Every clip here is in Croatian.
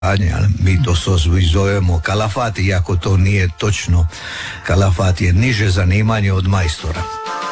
Mi to zovemo kalafat, iako to nije točno. Kalafat je niže zanimanje od majstora.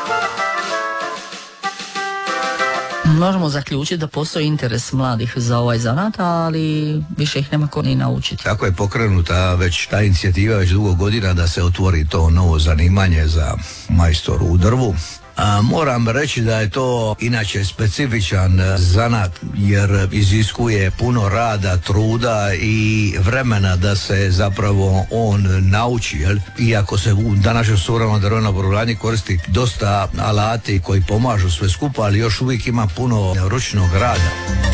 Možemo zaključiti da postoji interes mladih za ovaj zanat, ali više ih nema ko ni naučiti. Tako je pokrenuta već ta inicijativa već dugo godina da se otvori to novo zanimanje za majstor u drvu. Moram reći da je to inače specifičan zanat jer iziskuje puno rada, truda i vremena da se zapravo on nauči. Iako se u današnjoj suvremenoj drvenoj brodogradnji koristi dosta alati koji pomažu sve skupa, ali još uvijek ima puno ručnog rada.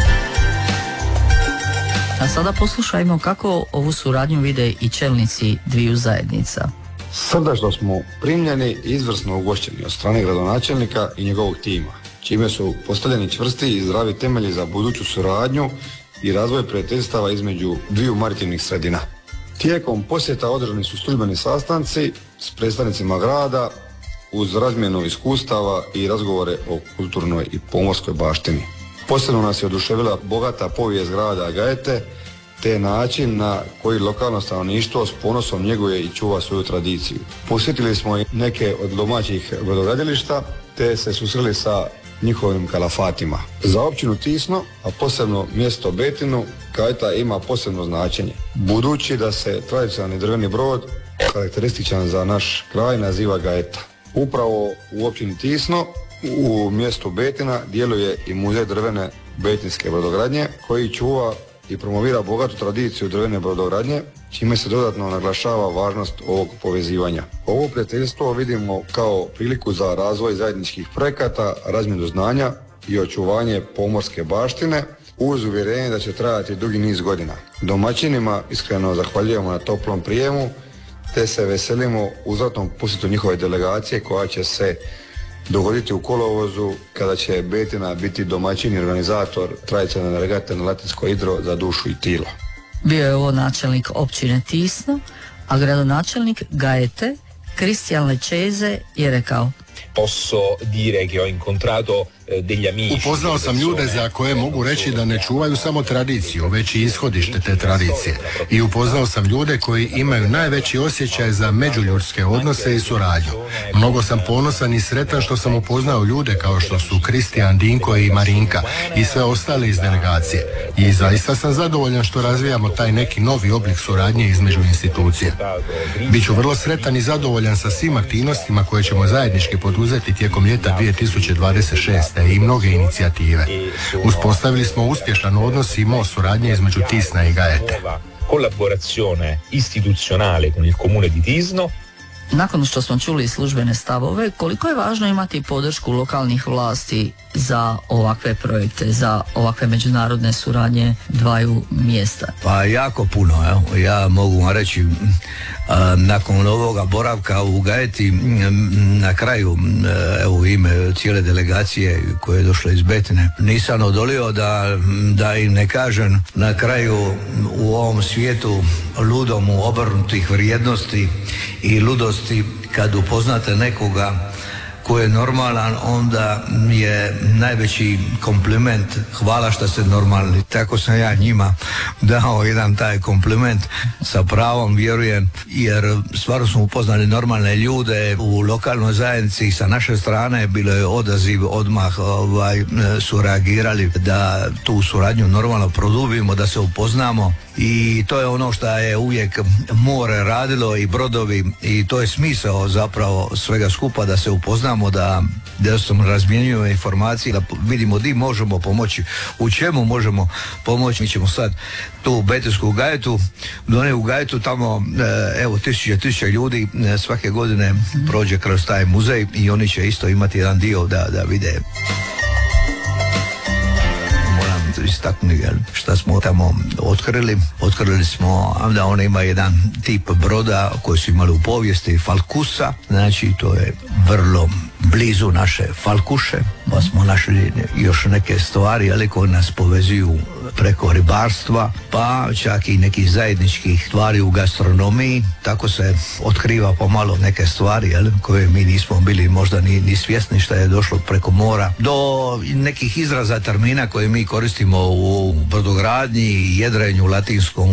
A sada poslušajmo kako ovu suradnju vide i čelnici dviju zajednica. Srdačno smo primljeni i izvrsno ugošćeni od strane gradonačelnika i njegovog tima, čime su postavljeni čvrsti i zdravi temelji za buduću suradnju i razvoj prijateljstava između dviju maritimnih sredina. Tijekom posjeta održani su službeni sastanci s predstavnicima grada uz razmjenu iskustava i razgovore o kulturnoj i pomorskoj baštini. Posebno nas je oduševila bogata povijest grada Gajete, te način na koji lokalno stanovništvo s ponosom njeguje i čuva svoju tradiciju. Posjetili smo i neke od domaćih brodogradilišta, te se susreli sa njihovim kalafatima. Za općinu Tisno, a posebno mjesto Betinu, Gajeta ima posebno značenje, budući da se tradicionalni drveni brod, karakterističan za naš kraj, naziva Gajeta. Upravo u općini Tisno, u mjestu Betina, djeluje i muzej drvene betinske brodogradnje, koji čuva i promovira bogatu tradiciju drvene brodogradnje, čime se dodatno naglašava važnost ovog povezivanja. Ovo prijateljstvo vidimo kao priliku za razvoj zajedničkih projekata, razmjenu znanja i očuvanje pomorske baštine, uz uvjerenje da će trajati dugi niz godina. Domaćinima iskreno zahvaljujemo na toplom prijemu, te se veselimo uzvratnom posjetu njihove delegacije koja će se dogoditi u kolovozu, kada će Betina biti domaćin i organizator tradicionalne regate na Latinsko Idro za dušu i tilo. Bio je ovo načelnik općine Tisno, a gradonačelnik Gajete, Cristian Lecese, je rekao: Posso dire che ho incontrato degli amici. Upoznao sam ljude za koje mogu reći da ne čuvaju samo tradiciju, već i ishodište te tradicije. I upoznao sam ljude koji imaju najveći osjećaj za međuljudske odnose i suradnju. Mnogo sam ponosan i sretan što sam upoznao ljude kao što su Kristijan, Dinko i Marinka i sve ostale iz delegacije. I zaista sam zadovoljan što razvijamo taj neki novi oblik suradnje između institucija. Biću vrlo sretan i zadovoljan sa svim aktivnostima koje ćemo zajednički poduzeti tijekom ljeta 2026. i mnoge inicijative. Uspostavili smo uspješan odnos i most suradnje između Tisna i Gajete. Collaborazione istituzionale con il comune di Tisno. Nakon što smo čuli službene stavove, koliko je važno imati podršku lokalnih vlasti za ovakve projekte, za ovakve međunarodne suradnje dvaju mjesta? Pa jako puno, evo. Ja mogu vam reći, nakon ovoga boravka u Gajeti, na kraju, evo, u ime cijele delegacije koje je došla iz Betine, nisam odolio da im ne kažem na kraju, u ovom svijetu ludom obrnutih vrijednosti i ludosti, kad upoznate nekoga ko je normalan, onda je najveći kompliment hvala što ste normalni. Tako sam ja njima dao jedan taj kompliment, sa pravom vjerujem, jer stvarno smo upoznali normalne ljude u lokalnoj zajednici. Sa naše strane bilo je odaziv, odmah su reagirali da tu suradnju normalno produbimo, da se upoznamo, i to je ono što je uvijek more radilo i brodovi, i to je smisao zapravo svega skupa, da se upoznamo, da se razmjenjujemo informacije, da vidimo di možemo pomoći, u čemu možemo pomoći. Mi ćemo sad tu u Betinsku Gajetu, u Gajetu tamo, evo, tisuće ljudi svake godine prođe kroz taj muzej i oni će isto imati jedan dio da vide. Istaknuti šta smo tamo otkrili. Otkrili smo da on ima jedan tip broda koji su imali u povijesti, Falkusa, znači to je vrlo blizu naše Falkuše, pa smo našli još neke stvari koje nas povezuju preko ribarstva, pa čak i nekih zajedničkih stvari u gastronomiji. Tako se otkriva pomalo neke stvari, koje mi nismo bili možda ni svjesni što je došlo preko mora, do nekih izraza, termina koje mi koristimo u brodogradnji, jedrenju, latinskom,